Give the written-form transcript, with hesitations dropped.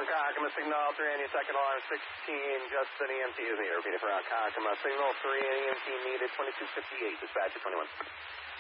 Kakuma, signal 3 any second alarm 16, just an EMT is needed. Repeat it for Kakuma, signal 3 any EMT needed, 2258, dispatcher 21.